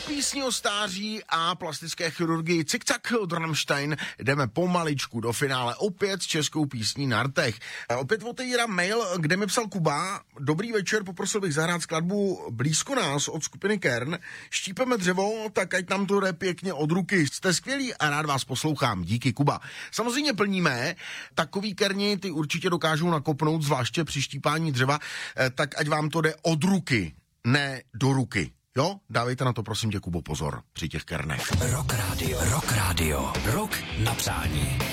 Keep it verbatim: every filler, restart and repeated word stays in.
písní o stáří a plastické chirurgii Cikcak od Rammstein jdeme pomaličku do finále opět s českou písní na rtech. Opět otevírám mail, kde mi psal Kuba. Dobrý večer, poprosil bych zahrát skladbu Blízko nás od skupiny Kern. Štípeme dřevo, tak ať nám to jde pěkně od ruky. Jste skvělí a rád vás poslouchám. Díky, Kuba. Samozřejmě plníme. Takový kerni ty určitě dokážou nakopnout, zvláště při štípání dřeva, tak ať vám to jde od ruky, ne do ruky. Jo, dávejte na to prosím tě, Kubo, pozor při těch kernech. Rock Radio, Rock Radio, Rock na přání.